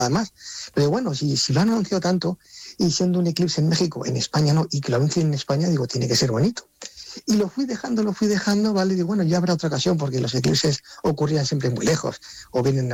más. Pero bueno, si lo han anunciado tanto, y siendo un eclipse en México, en España no, y que lo anuncien en España, digo, tiene que ser bonito. Y lo fui dejando, ¿vale? Y digo, bueno, ya habrá otra ocasión, porque los eclipses ocurrían siempre muy lejos, o vienen